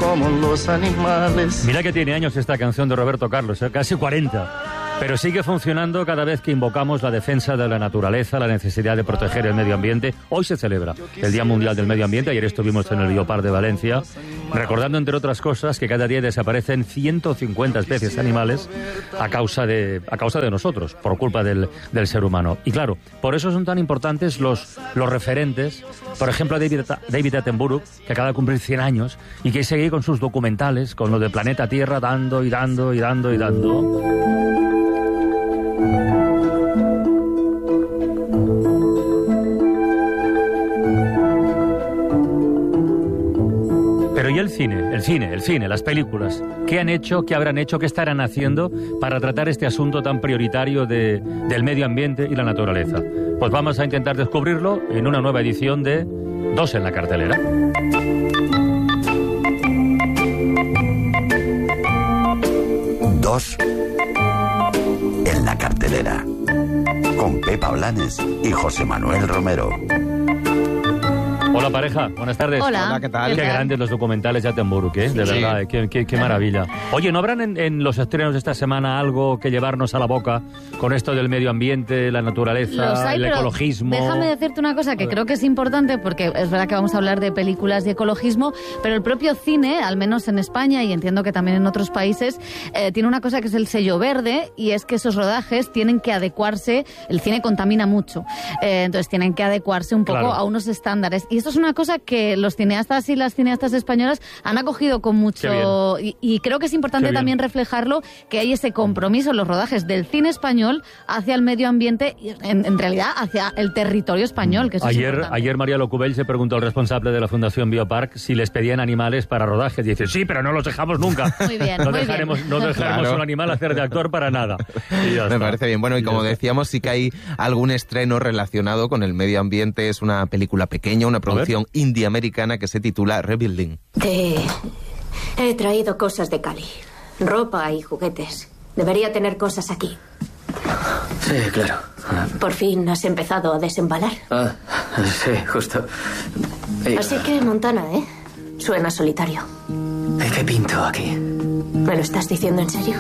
como los animales. Mira que tiene años esta canción de Roberto Carlos, casi 40. Pero sigue funcionando cada vez que invocamos la defensa de la naturaleza, la necesidad de proteger el medio ambiente. Hoy se celebra el Día Mundial del Medio Ambiente. Ayer estuvimos en el Biopar de Valencia, recordando, entre otras cosas, que cada día desaparecen 150 especies animales a causa de nosotros, por culpa del ser humano. Y claro, por eso son tan importantes los referentes. Por ejemplo, David Attenborough, que acaba de cumplir 100 años y que sigue con sus documentales, con lo de Planeta Tierra, dando y dando y dando y dando. Pero ¿y el cine, las películas? ¿Qué han hecho, qué habrán hecho, qué estarán haciendo para tratar este asunto tan prioritario del medio ambiente y la naturaleza? Pues vamos a intentar descubrirlo en una nueva edición de Dos en la cartelera. Dos en la cartelera, con Pepa Blanes y José Manuel Romero. Hola pareja, buenas tardes. Hola, ¿qué tal? Qué grandes los documentales de Attenborough, ¿eh? De verdad, qué maravilla. Oye, ¿no habrán en los estrenos de esta semana algo que llevarnos a la boca con esto del medio ambiente, la naturaleza, el ecologismo? Déjame decirte una cosa que creo que es importante, porque es verdad que vamos a hablar de películas y ecologismo, pero el propio cine, al menos en España y entiendo que también en otros países, tiene una cosa que es el sello verde, y es que esos rodajes tienen que adecuarse. El cine contamina mucho, entonces tienen que adecuarse un poco a unos estándares. Y esto es una cosa que los cineastas y las cineastas españolas han acogido con mucho... Y creo que es importante también reflejarlo, que hay ese compromiso en los rodajes del cine español hacia el medio ambiente, y en realidad hacia el territorio español. Que eso ayer María Locubell se preguntó al responsable de la Fundación Biopark si les pedían animales para rodajes. Y dice, sí, pero no los dejamos nunca. Muy bien, no dejaremos un animal hacer de actor para nada. Me parece bien. Bueno, y como decíamos, sí que hay algún estreno relacionado con el medio ambiente. Es una película pequeña, una producción indie-americana que se titula Rebuilding. Te he traído cosas de Cali. Ropa y juguetes. Debería tener cosas aquí. Sí, claro. ¿Por fin has empezado a desembalar? Sí, justo. Así que, Montana, suena solitario. ¿Qué pinto aquí? ¿Me lo estás diciendo en serio?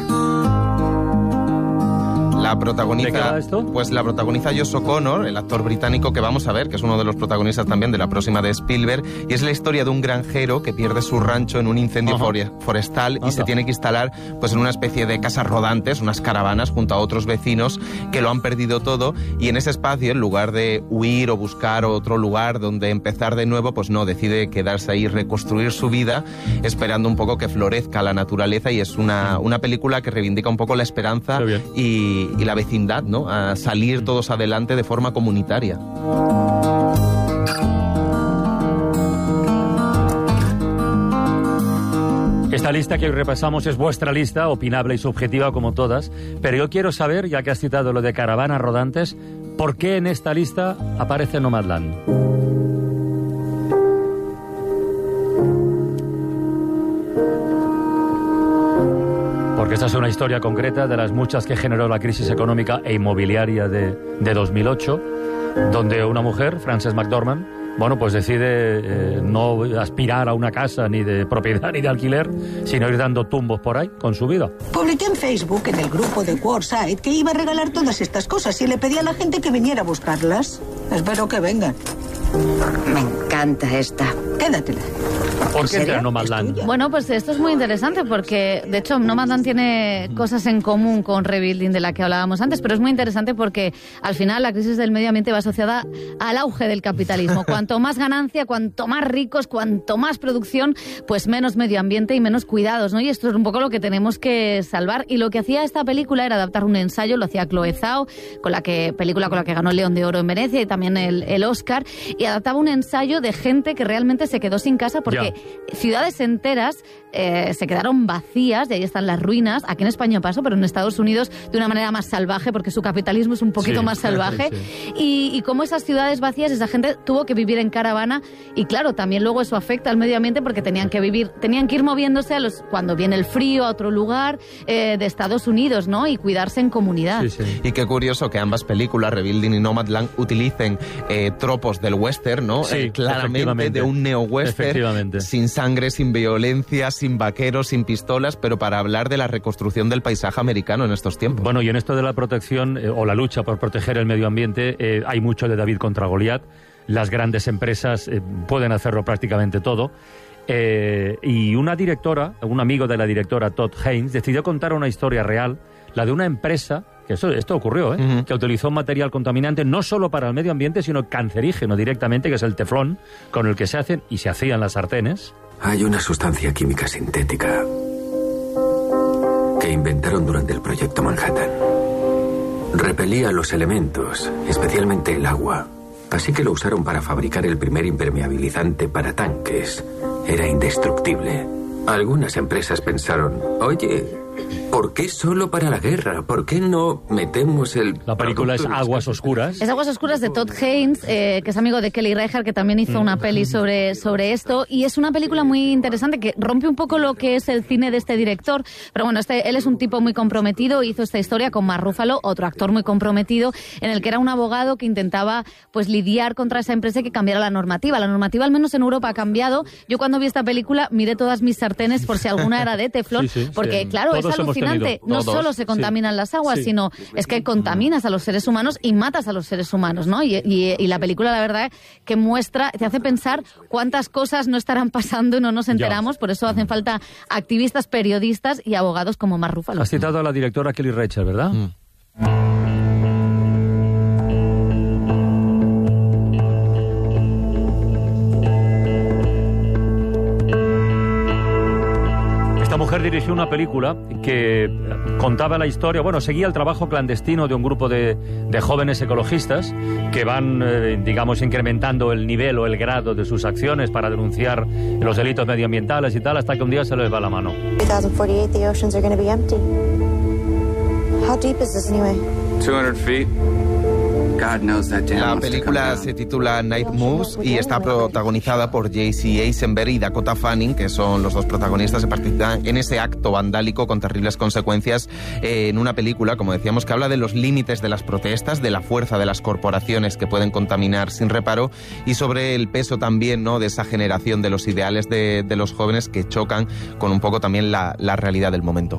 La protagoniza, ¿de qué va esto? Pues la protagoniza Josh O'Connor, el actor británico que vamos a ver, que es uno de los protagonistas también de la próxima de Spielberg, y es la historia de un granjero que pierde su rancho en un incendio forestal y se tiene que instalar pues en una especie de casas rodantes, unas caravanas junto a otros vecinos que lo han perdido todo, y en ese espacio, en lugar de huir o buscar otro lugar donde empezar de nuevo, pues no, decide quedarse ahí y reconstruir su vida, esperando un poco que florezca la naturaleza, y es una película que reivindica un poco la esperanza y la vecindad, ¿no? A salir todos adelante de forma comunitaria. Esta lista que hoy repasamos es vuestra lista, opinable y subjetiva como todas, pero yo quiero saber, ya que has citado lo de caravanas rodantes, ¿por qué en esta lista aparece Nomadland? Porque esta es una historia concreta de las muchas que generó la crisis económica e inmobiliaria de 2008, donde una mujer, Frances McDormand, bueno, pues decide no aspirar a una casa ni de propiedad ni de alquiler, sino ir dando tumbos por ahí con su vida. Publiqué en Facebook, en el grupo de Quartzsite, que iba a regalar todas estas cosas y le pedí a la gente que viniera a buscarlas. Espero que vengan. Me encanta esta. Quédatela. ¿Por qué entra Nomadland? Bueno, pues esto es muy interesante porque, de hecho, Nomadland tiene cosas en común con Rebuilding, de la que hablábamos antes, pero es muy interesante porque, al final, la crisis del medio ambiente va asociada al auge del capitalismo. Cuanto más ganancia, cuanto más ricos, cuanto más producción, pues menos medio ambiente y menos cuidados, ¿no? Y esto es un poco lo que tenemos que salvar. Y lo que hacía esta película era adaptar un ensayo, lo hacía Chloe Zhao, película con la que ganó el León de Oro en Venecia y también el Oscar, y adaptaba un ensayo de gente que realmente se quedó sin casa porque ciudades enteras se quedaron vacías, y ahí están las ruinas. Aquí en España pasó, pero en Estados Unidos de una manera más salvaje, porque su capitalismo es un poquito más salvaje. Sí. Y como esas ciudades vacías, esa gente tuvo que vivir en caravana, y claro, también luego eso afecta al medio ambiente, porque tenían que ir moviéndose cuando viene el frío a otro lugar de Estados Unidos, ¿no? Y cuidarse en comunidad. Y qué curioso que ambas películas, Rebuilding y Nomadland, utilicen tropos del western, ¿no? Claramente de un neo-western, sin sangre, sin violencia, sin vaqueros, sin pistolas, pero para hablar de la reconstrucción del paisaje americano en estos tiempos. Bueno, y en esto de la protección o la lucha por proteger el medio ambiente, hay mucho de David contra Goliat. Las grandes empresas pueden hacerlo prácticamente todo. Y una directora, un amigo de la directora, Todd Haynes, decidió contar una historia real, la de una empresa, que esto ocurrió, que utilizó un material contaminante no solo para el medio ambiente, sino cancerígeno directamente, que es el teflón, con el que se hacen y se hacían las sartenes. Hay una sustancia química sintética que inventaron durante el proyecto Manhattan. Repelía los elementos, especialmente el agua. Así que lo usaron para fabricar el primer impermeabilizante para tanques. Era indestructible. Algunas empresas pensaron, oye, ¿por qué solo para la guerra? ¿Por qué no metemos el...? La película es Aguas Oscuras. Es Aguas Oscuras de Todd Haynes, que es amigo de Kelly Reichardt, que también hizo una peli sobre esto. Y es una película muy interesante que rompe un poco lo que es el cine de este director. Pero bueno, él es un tipo muy comprometido. Hizo esta historia con Mark Ruffalo, otro actor muy comprometido, en el que era un abogado que intentaba pues lidiar contra esa empresa y que cambiara la normativa. La normativa, al menos en Europa, ha cambiado. Yo cuando vi esta película miré todas mis sartenes por si alguna era de teflón, porque claro, es alucinante. No solo se contaminan las aguas, sino es que contaminas a los seres humanos y matas a los seres humanos, ¿no? Y la película, la verdad, que muestra, te hace pensar cuántas cosas no estarán pasando y no nos enteramos. Por eso hacen falta activistas, periodistas y abogados como Mark Ruffalo. Has citado a la directora Kelly Reichardt, ¿verdad? Esta mujer dirigió una película que contaba la historia, seguía el trabajo clandestino de un grupo de jóvenes ecologistas que van, digamos, incrementando el nivel o el grado de sus acciones para denunciar los delitos medioambientales y tal, hasta que un día se les va la mano. 2048, the oceans are going to be empty. How deep is this anyway? 200 feet. La película se titula Night Moves y está protagonizada por Jesse Eisenberg y Dakota Fanning, que son los dos protagonistas que participan en ese acto vandálico con terribles consecuencias en una película, como decíamos, que habla de los límites de las protestas, de la fuerza de las corporaciones que pueden contaminar sin reparo y sobre el peso también, ¿no?, de esa generación de los ideales de los jóvenes que chocan con un poco también la realidad del momento.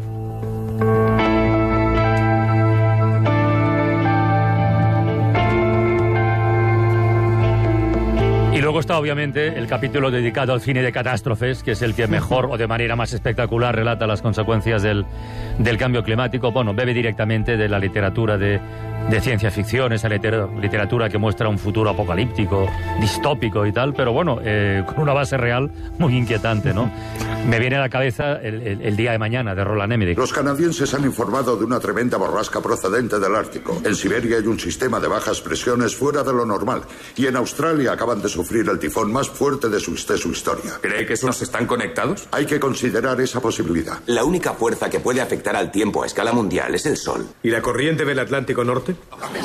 Y luego está, obviamente, el capítulo dedicado al cine de catástrofes, que es el que mejor o de manera más espectacular relata las consecuencias del cambio climático. Bebe directamente de la literatura de ciencia ficción, esa literatura que muestra un futuro apocalíptico, distópico y tal, pero con una base real muy inquietante, ¿no? Me viene a la cabeza el día de mañana, de Roland Emmerich. Los canadienses han informado de una tremenda borrasca procedente del Ártico. En Siberia hay un sistema de bajas presiones fuera de lo normal. Y en Australia acaban de sufrir el tifón más fuerte de su historia. ¿Cree que esos están conectados? Hay que considerar esa posibilidad. La única fuerza que puede afectar al tiempo a escala mundial es el Sol. ¿Y la corriente del Atlántico Norte?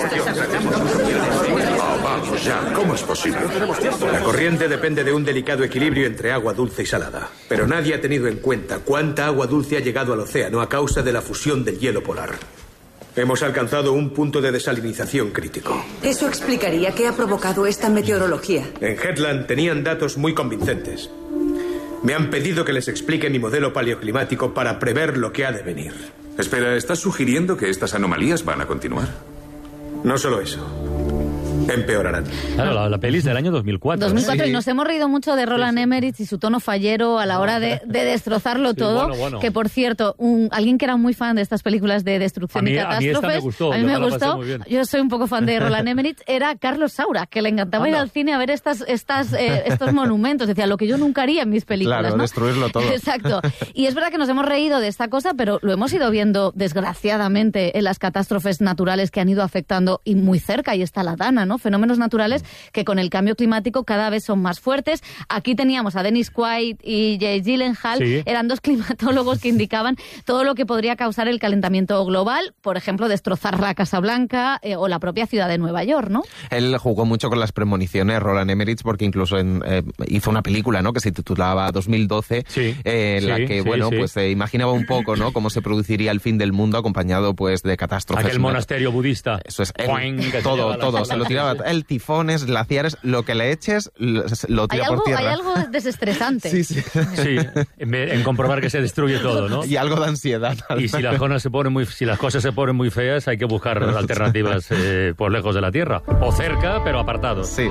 Vamos ya, ¿cómo es posible? La corriente depende de un delicado equilibrio entre agua dulce y salada. Pero nadie ha tenido en cuenta cuánta agua dulce ha llegado al océano a causa de la fusión del hielo polar. Hemos alcanzado un punto de desalinización crítico. Eso explicaría qué ha provocado esta meteorología. En Headland tenían datos muy convincentes. Me han pedido que les explique mi modelo paleoclimático para prever lo que ha de venir. Espera, ¿estás sugiriendo que estas anomalías van a continuar? No solo eso. Empeorarán. Claro, la peli es del año 2004. 2004, y nos hemos reído mucho de Roland Emmerich y su tono fallero a la hora de destrozarlo todo. Bueno. Que, por cierto, alguien que era muy fan de estas películas de destrucción y catástrofes, a mí me gustó. Yo soy un poco fan de Roland Emmerich. Era Carlos Saura, que le encantaba ir al cine a ver estos monumentos. Decía, lo que yo nunca haría en mis películas. Claro, ¿no? Destruirlo todo. Exacto. Y es verdad que nos hemos reído de esta cosa, pero lo hemos ido viendo, desgraciadamente, en las catástrofes naturales que han ido afectando y muy cerca. Ahí está la Dana, ¿no? ¿no? Fenómenos naturales que con el cambio climático cada vez son más fuertes. Aquí teníamos a Dennis Quaid y Jake Gyllenhaal, eran dos climatólogos que indicaban todo lo que podría causar el calentamiento global, por ejemplo, destrozar la Casa Blanca o la propia ciudad de Nueva York, ¿no? Él jugó mucho con las premoniciones, Roland Emmerich, porque incluso hizo una película, ¿no?, que se titulaba 2012, en la que, pues imaginaba un poco, ¿no?, cómo se produciría el fin del mundo acompañado, pues, de catástrofes. Aquel monasterio budista. Eso es, todo, se lo tiraba. El tifones, glaciares, lo que le eches, lo tira por tierra. Hay algo desestresante. Sí, en comprobar que se destruye todo, ¿no? Y algo de ansiedad. Y si las cosas se ponen muy feas, hay que buscar alternativas por lejos de la Tierra. O cerca, pero apartados. Sí.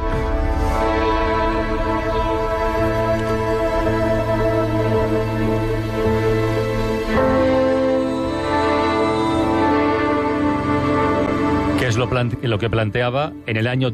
Que es lo que planteaba en el año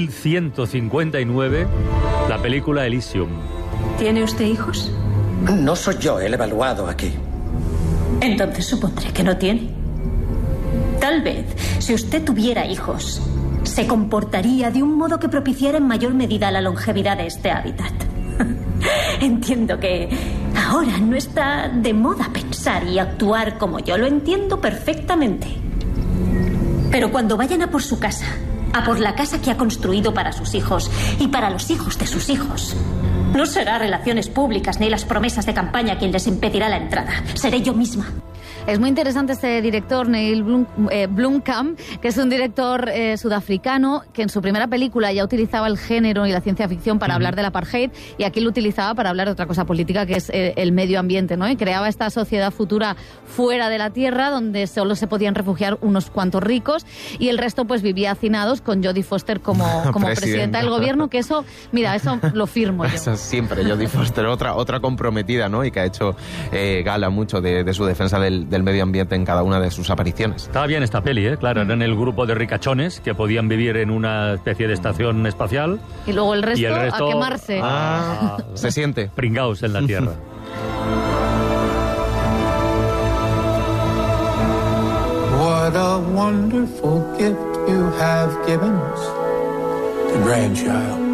2159 la película Elysium. ¿Tiene usted hijos? No soy yo el evaluado aquí. Entonces supondré que no tiene. Tal vez, si usted tuviera hijos, se comportaría de un modo que propiciara en mayor medida la longevidad de este hábitat. Entiendo que ahora no está de moda pensar y actuar como yo lo entiendo perfectamente. Pero cuando vayan a por su casa, a por la casa que ha construido para sus hijos y para los hijos de sus hijos, no será relaciones públicas ni las promesas de campaña quien les impedirá la entrada. Seré yo misma. Es muy interesante este director, Neil Blomkamp, que es un director sudafricano que en su primera película ya utilizaba el género y la ciencia ficción para hablar del apartheid, y aquí lo utilizaba para hablar de otra cosa política, que es el medio ambiente, ¿no? Y creaba esta sociedad futura fuera de la Tierra, donde solo se podían refugiar unos cuantos ricos y el resto pues vivía hacinados, con Jodie Foster como presidenta del gobierno, que eso lo firmo yo. Eso siempre, Jodie Foster, otra comprometida, ¿no? Y que ha hecho gala mucho de su defensa del medio ambiente en cada una de sus apariciones. Estaba bien esta peli, claro, eran el grupo de ricachones que podían vivir en una especie de estación espacial. Y luego el resto a quemarse. Se siente. Pringaos en la Tierra. What a wonderful gift you have given us, the grandchild.